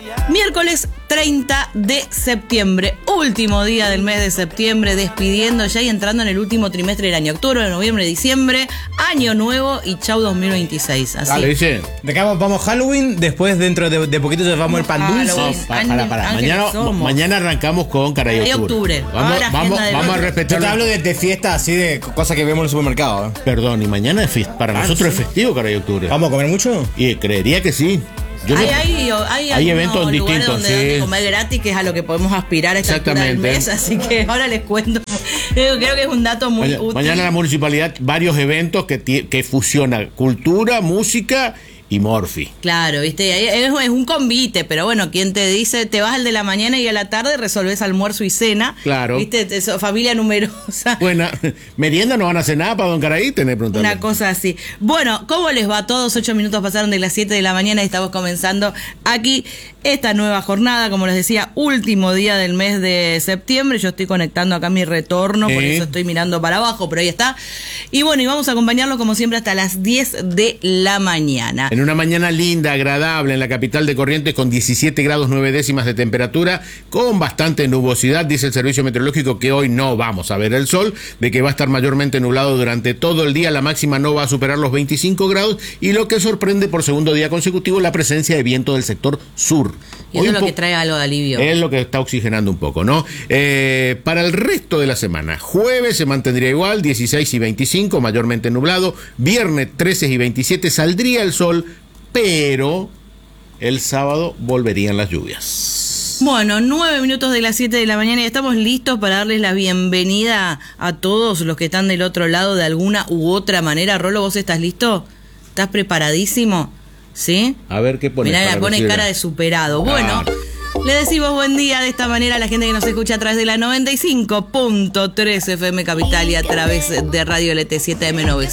Miércoles 30 de septiembre, último día del mes de septiembre, despidiendo ya y entrando en el último trimestre del año. Octubre, noviembre, diciembre, año nuevo y chau 2026. Así. Dale, dice. De acá vamos Halloween, después dentro de poquito ya vamos el pan dulce. Mañana arrancamos con Caray Octubre. Vamos a respetar. Yo te hablo de fiesta así, de cosas que vemos en el supermercado. Perdón, y mañana es para nosotros sí. Es festivo Caray Octubre. ¿Vamos a comer mucho? Y creería que sí. Hay eventos distintos, donde comer gratis, que es a lo que podemos aspirar a esta altura del mes, así que ahora les cuento. Creo que es un dato muy útil. Mañana la municipalidad, varios eventos que fusiona cultura, música y Morphy. Claro, viste, es un convite, pero bueno, quien te dice, te vas al de la mañana y a la tarde resolvés almuerzo y cena. Claro. Viste, familia numerosa. Bueno, merienda no van a hacer nada para Don Caraí, tenés que preguntarle. Una cosa así. Bueno, ¿cómo les va a todos? 8 minutos pasaron de las 7 de la mañana y estamos comenzando aquí esta nueva jornada, como les decía, último día del mes de septiembre. Yo estoy conectando acá mi retorno, por eso estoy mirando para abajo, pero ahí está. Y bueno, y vamos a acompañarlos como siempre hasta las 10 de la mañana. En una mañana linda, agradable en la capital de Corrientes con 17 grados 9 décimas de temperatura, con bastante nubosidad, dice el servicio meteorológico que hoy no vamos a ver el sol, de que va a estar mayormente nublado durante todo el día, la máxima no va a superar los 25 grados y lo que sorprende por segundo día consecutivo la presencia de viento del sector sur. Y eso es lo que trae algo de alivio. Es lo que está oxigenando un poco, ¿no? Para el resto de la semana, jueves se mantendría igual, 16 y 25, mayormente nublado, viernes 13 y 27 saldría el sol, pero el sábado volverían las lluvias. Bueno, 9 minutos de las 7 de la mañana y estamos listos para darles la bienvenida a todos los que están del otro lado de alguna u otra manera. Rolo, ¿vos estás listo? ¿Estás preparadísimo? ¿Sí? A ver qué pone. Mirá, pone cara de superado. Bueno, le decimos buen día de esta manera a la gente que nos escucha a través de la 95.3 FM Capital y a través de Radio LT7M900.